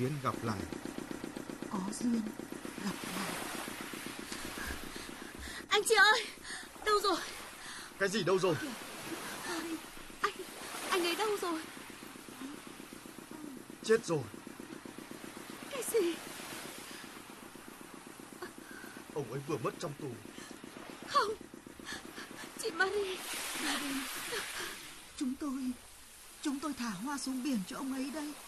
duyên gặp lại. Có duyên gặp lại. Anh chị ơi, đâu rồi? Cái gì đâu rồi? Anh ấy đâu rồi? Chết rồi. Cái gì? Ông ấy vừa mất trong tù. Không, chị Marie. Chúng tôi thả hoa xuống biển cho ông ấy đây.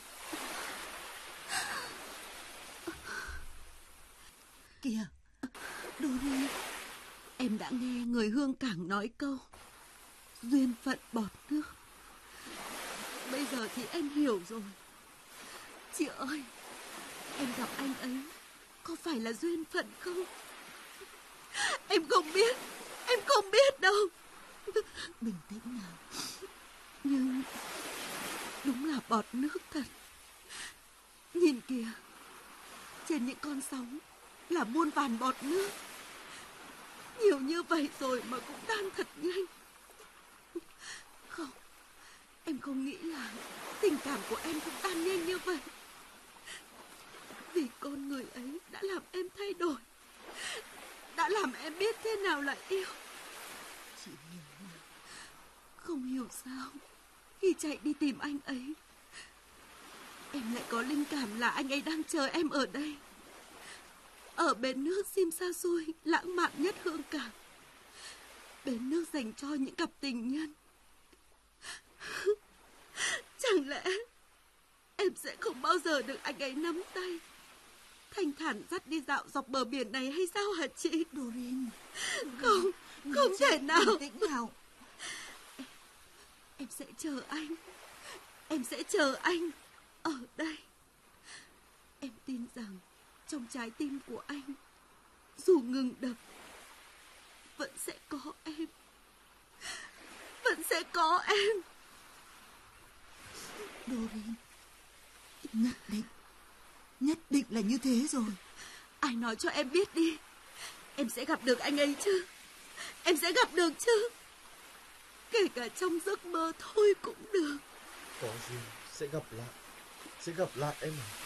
Kìa, Dory, Em đã nghe người hương cảng nói câu duyên phận bọt nước. Bây giờ thì em hiểu rồi. Chị ơi, em gặp anh ấy có phải là duyên phận không? Em không biết đâu. bình tĩnh nào. Nhưng đúng là bọt nước thật. Nhìn kìa, trên những con sóng là muôn vàn bọt nước. Nhiều như vậy rồi mà cũng tan thật nhanh. Không, em không nghĩ là tình cảm của em cũng tan nhanh như vậy. Vì con người ấy đã làm em thay đổi, đã làm em biết thế nào là yêu. Chị hiểu mà. Không hiểu sao khi chạy đi tìm anh ấy, em lại có linh cảm là anh ấy đang chờ em ở đây, ở bến nước sim xa xôi lãng mạn nhất hương cảng, bến nước dành cho những cặp tình nhân. Chẳng lẽ em sẽ không bao giờ được anh ấy nắm tay, thanh thản dắt đi dạo dọc bờ biển này hay sao hả chị? Doreen, Không thể nào. Bình tĩnh nào. Em sẽ chờ anh. Em sẽ chờ anh ở đây. Em tin rằng trong trái tim của anh, dù ngừng đập, vẫn sẽ có em. Vẫn sẽ có em. Doreen, nhất định là như thế rồi. Ai nói cho em biết đi. Em sẽ gặp được anh ấy chứ? Em sẽ gặp được chứ? Kể cả trong giấc mơ thôi cũng được. Có duyên sẽ gặp lại em à?